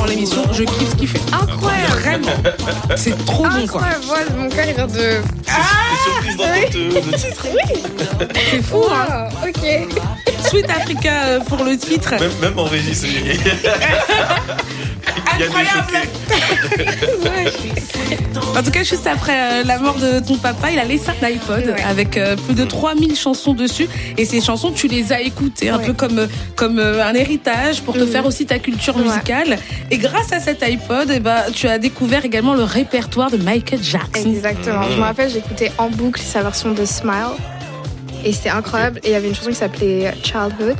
pendant l'émission. Je kiffe ce qu'il fait. Incroyable. Vraiment. C'est trop bon, quoi. Incroyable. Voilà, mon cœur, il vient de... Surprise dans le titre. C'est fou, hein. Oh, ok. Sweet Africa pour le titre. Même en régie, c'est gagné. Il y a des choqués. En tout cas, juste après la mort de ton papa, il a laissé un iPod avec plus de 3000 chansons dessus. Et ces chansons, tu les as écoutées un peu comme un héritage pour te faire aussi ta culture musicale. Et grâce à cet iPod, tu as découvert également le répertoire de Michael Jackson. Exactement. Je me rappelle, j'écoutais en boucle sa version de Smile. Et c'était incroyable. Et il y avait une chanson qui s'appelait Childhood.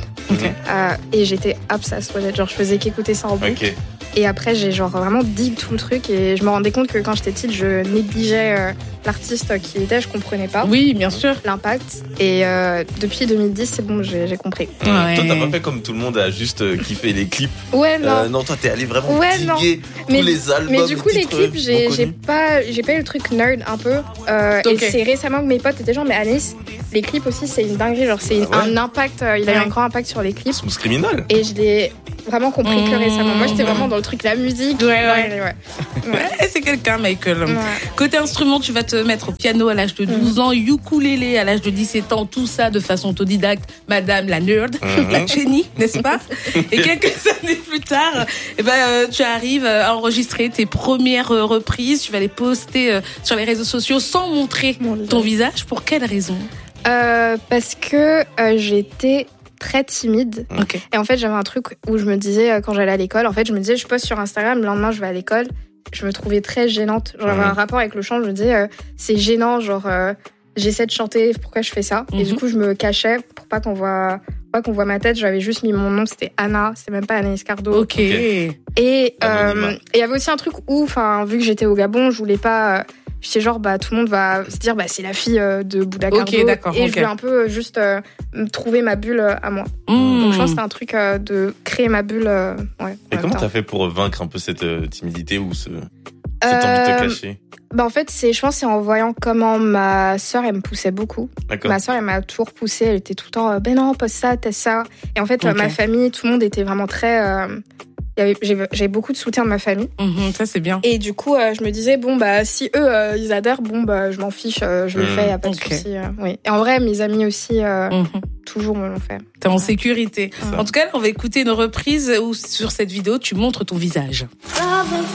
Et j'étais obsessed with it. Genre, je faisais qu'écouter ça en boucle. Et après, j'ai genre vraiment dig tout le truc. Et je me rendais compte que quand j'étais petite, je négligeais l'artiste qui était. Je comprenais pas. Oui, bien sûr. L'impact. Et depuis 2010, c'est bon, j'ai compris. Toi, t'as pas fait comme tout le monde à juste kiffer les clips. Ouais, non. Non, toi, t'es allé vraiment diguer tous les albums. Mais du coup, les clips, j'ai pas eu le truc nerd un peu. Et c'est récemment que mes potes étaient genre, mais Alice, les clips aussi, c'est une dinguerie. Genre, c'est un impact. Il a eu un grand impact sur les clips. Smooth Criminal. Et je l'ai vraiment compris que récemment. Moi, j'étais vraiment dans le truc, la musique. Ouais. C'est quelqu'un, Michael. Côté instrument, tu vas te mettre au piano à l'âge de 12 ans, ukulélé à l'âge de 17 ans, tout ça de façon autodidacte. Madame la nerd, la génie, n'est-ce pas? Et quelques années plus tard, tu arrives à enregistrer tes premières reprises. Tu vas les poster sur les réseaux sociaux sans montrer ton visage. Pour quelle raison? Parce que j'étais très timide. Et en fait, j'avais un truc où je me disais, quand j'allais à l'école, en fait, je me disais, je poste sur Instagram, le lendemain, je vais à l'école. Je me trouvais très gênante. Genre, j'avais un rapport avec le chant, je me disais, c'est gênant, genre, j'essaie de chanter, pourquoi je fais ça? Et du coup, je me cachais pour pas qu'on voit ma tête. J'avais juste mis mon nom, c'était Anna, c'était même pas Anaïs Cardo. Et il y avait aussi un truc où, vu que j'étais au Gabon, je voulais pas... J'étais genre, tout le monde va se dire, c'est la fille de Bouddha Cardo. Je voulais un peu juste trouver ma bulle à moi. Donc je pense que c'était un truc de créer ma bulle. Et comment t'as fait pour vaincre un peu cette timidité ou cette envie de te cacher? En fait, je pense que c'est en voyant comment ma sœur, elle me poussait beaucoup. Ma sœur, elle m'a toujours poussée. Elle était tout le temps, non, poste ça, teste ça. Et en fait, ma famille, tout le monde était vraiment très... J'avais beaucoup de soutien de ma famille. Ça, c'est bien. Et du coup, je me disais, si eux, ils adhèrent, je m'en fiche, je le fais, y a pas de souci. Et en vrai, mes amis aussi, toujours me l'ont fait. T'es en sécurité. En tout cas, on va écouter une reprise où, sur cette vidéo, tu montres ton visage.